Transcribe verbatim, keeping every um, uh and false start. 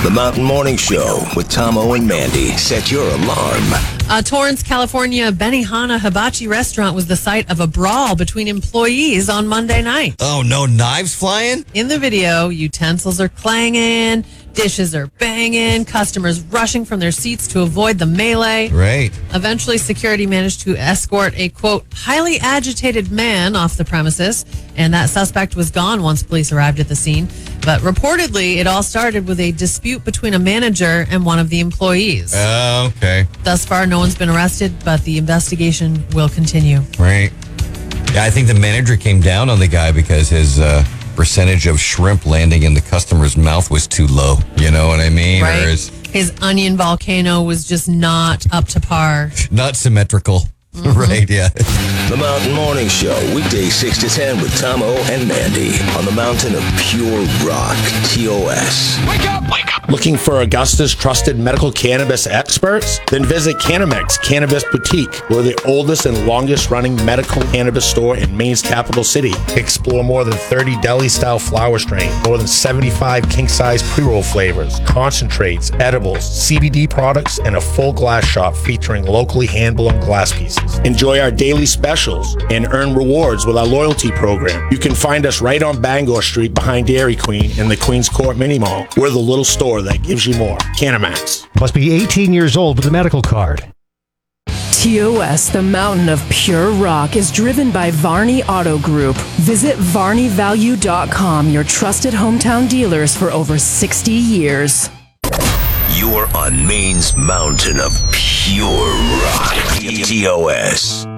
The Mountain Morning Show with Tomo and Mandy. Set your alarm. Uh, Torrance, California, Benihana Hibachi restaurant was the site of a brawl between employees on Monday night. Oh, no knives flying? In the video, utensils are clanging, dishes are banging, customers rushing from their seats to avoid the melee. Right. Eventually, security managed to escort a, quote, highly agitated man off the premises, and that suspect was gone once police arrived at the scene. But reportedly, it all started with a dispute between a manager and one of the employees. Oh, uh, okay. Thus far, no one's been arrested, but the investigation will continue. Right. Yeah, I think the manager came down on the guy because his uh, percentage of shrimp landing in the customer's mouth was too low. You know what I mean? Right. Or his, his onion volcano was just not up to par. Not symmetrical. Mm-hmm. Right, yeah. The Mountain Morning Show, weekdays six to ten with Tomo and Mandy on the mountain of pure rock, T O S. Wake up! Wake up! Looking for Augusta's trusted medical cannabis experts? Then visit Canamex Cannabis Boutique. We're the oldest and longest running medical cannabis store in Maine's capital city. Explore more than thirty deli-style flower strains, more than seventy-five king-size pre-roll flavors, concentrates, edibles, C B D products, and a full glass shop featuring locally hand-blown glass pieces. Enjoy our daily specials and earn rewards with our loyalty program. You can find us right on Bangor Street behind Dairy Queen in the Queens Court Mini Mall. We're the little store that gives you more. Cannamax. Must be eighteen years old with a medical card. T O S, the mountain of pure rock, is driven by Varney Auto Group. Visit Varney Value dot com, your trusted hometown dealers for over sixty years. You're on Maine's mountain of pure rock, T O S.